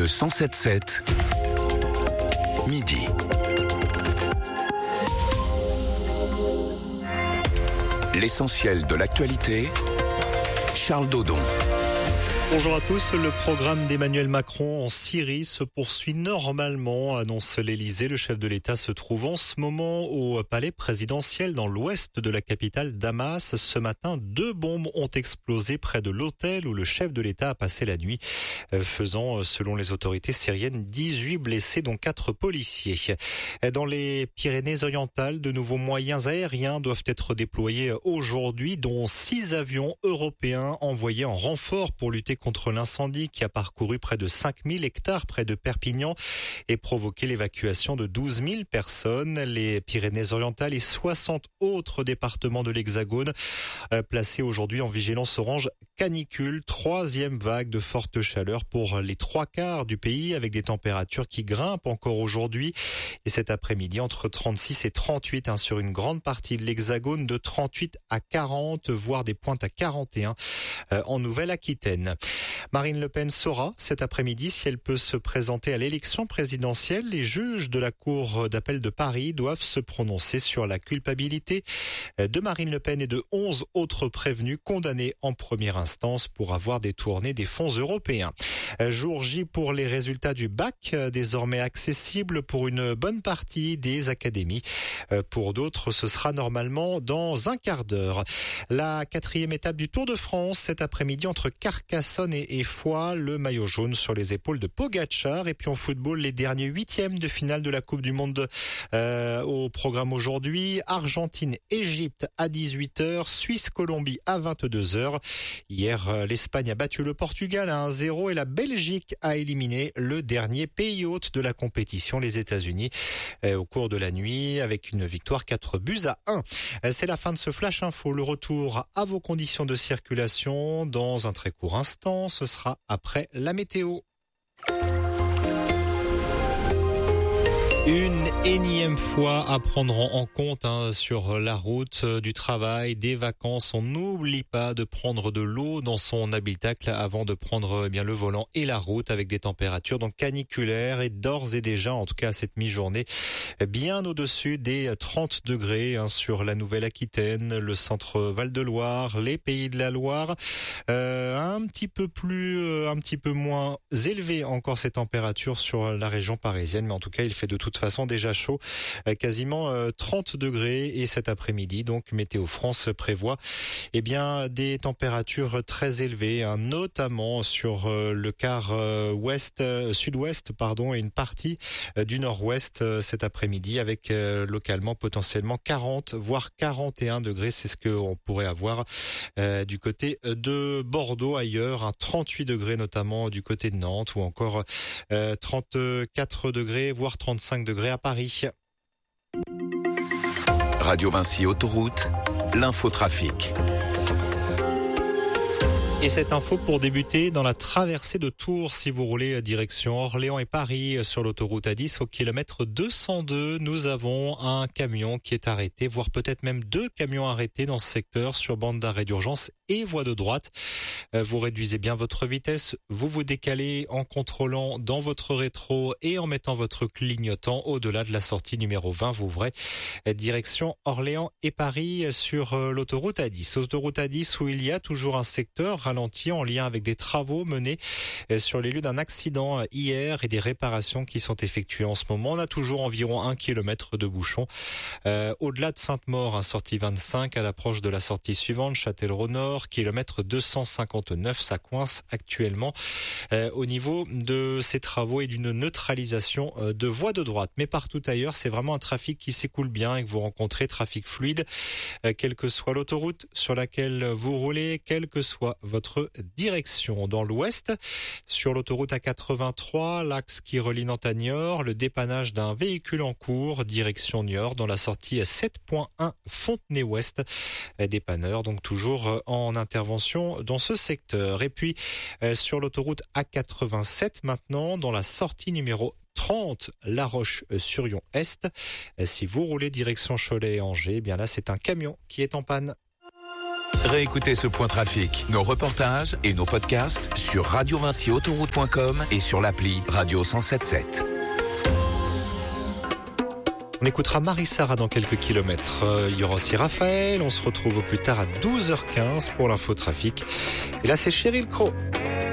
Le 107.7, midi. L'essentiel de l'actualité, Charles Dodon. Bonjour à tous. Le programme d'Emmanuel Macron en Syrie se poursuit normalement, annonce l'Elysée. Le chef de l'État se trouve en ce moment au palais présidentiel dans l'ouest de la capitale Damas. Ce matin, 2 bombes ont explosé près de l'hôtel où le chef de l'État a passé la nuit, faisant, selon les autorités syriennes, 18 blessés, dont 4 policiers. Dans les Pyrénées-Orientales, de nouveaux moyens aériens doivent être déployés aujourd'hui, dont 6 avions européens envoyés en renfort pour lutter contre l'incendie qui a parcouru près de 5000 hectares près de Perpignan et provoqué l'évacuation de 12 000 personnes. Les Pyrénées-Orientales et 60 autres départements de l'Hexagone placés aujourd'hui en vigilance orange canicule. 3e vague de forte chaleur pour les 3/4 du pays avec des températures qui grimpent encore aujourd'hui et cet après-midi entre 36 et 38 sur une grande partie de l'Hexagone, de 38 à 40 voire des pointes à 41 en Nouvelle-Aquitaine. Marine Le Pen saura cet après-midi si elle peut se présenter à l'élection présidentielle. Les juges de la Cour d'appel de Paris doivent se prononcer sur la culpabilité de Marine Le Pen et de 11 autres prévenus condamnés en première instance pour avoir détourné des fonds européens. Jour J pour les résultats du bac, désormais accessibles pour une bonne partie des académies. Pour d'autres, ce sera normalement dans un quart d'heure. La 4e étape du Tour de France cet après-midi entre Carcassonne et Foix, le maillot jaune sur les épaules de Pogačar. Et puis en football, les derniers 8e de finale de la Coupe du Monde au programme aujourd'hui. Argentine-Égypte à 18h, Suisse-Colombie à 22h. Hier, l'Espagne a battu le Portugal à 1-0 et la Belgique a éliminé le dernier pays hôte de la compétition, les États-Unis, au cours de la nuit avec une victoire 4-1. C'est la fin de ce Flash Info. Le retour à vos conditions de circulation dans un très court instant. Ce sera après la météo. Une énième fois à prendre en compte sur la route du travail, des vacances. On n'oublie pas de prendre de l'eau dans son habitacle avant de prendre le volant et la route avec des températures donc caniculaires et d'ores et déjà, en tout cas à cette mi-journée, bien au-dessus des 30 degrés sur la Nouvelle-Aquitaine, le centre Val-de-Loire, les Pays de la Loire. Un petit peu moins élevé encore ces températures sur la région parisienne, mais en tout cas il fait de toute façon déjà chaud, quasiment 30 degrés et cet après-midi donc Météo France prévoit des températures très élevées, notamment sur le quart sud-ouest et une partie du nord-ouest cet après-midi avec localement potentiellement 40 voire 41 degrés, c'est ce qu'on pourrait avoir du côté de Bordeaux, ailleurs 38 degrés notamment du côté de Nantes ou encore 34 degrés voire 35 degrés à Paris. Radio Vinci Autoroute, l'infotrafic. Et cette info pour débuter dans la traversée de Tours, si vous roulez direction Orléans et Paris sur l'autoroute A10 au kilomètre 202, nous avons un camion qui est arrêté, voire peut-être même 2 camions arrêtés dans ce secteur sur bande d'arrêt d'urgence et voie de droite. Vous réduisez bien votre vitesse, vous vous décalez en contrôlant dans votre rétro et en mettant votre clignotant au-delà de la sortie numéro 20. Vous ouvrez direction Orléans et Paris sur l'autoroute A10. Autoroute A10 où il y a toujours un secteur ralenti en lien avec des travaux menés sur les lieux d'un accident hier et des réparations qui sont effectuées en ce moment. On a toujours environ 1 kilomètre de bouchon. Au-delà de Sainte-Maure, sortie 25 à l'approche de la sortie suivante, Châtellerault-Nord, kilomètre 259, ça coince actuellement au niveau de ces travaux et d'une neutralisation de voie de droite. Mais partout ailleurs, c'est vraiment un trafic qui s'écoule bien et que vous rencontrez, trafic fluide, quelle que soit l'autoroute sur laquelle vous roulez, quelle que soit votre direction. Dans l'ouest, sur l'autoroute A83, l'axe qui relie Nantes à Niort, le dépannage d'un véhicule en cours, direction Niort, dans la sortie 7.1 Fontenay-Ouest. Dépanneur, donc toujours en intervention dans ce secteur. Et puis, sur l'autoroute A87 maintenant, dans la sortie numéro 30, La Roche-sur-Yon Est. Si vous roulez direction Cholet et Angers, bien là, c'est un camion qui est en panne. Réécoutez ce point trafic, nos reportages et nos podcasts sur radiovincyautoroute.com et sur l'appli Radio 107.7. On écoutera Marie-Sara dans quelques kilomètres. Il y aura aussi Raphaël. On se retrouve au plus tard à 12h15 pour l'infotrafic. Et là, c'est Cheryl Crow.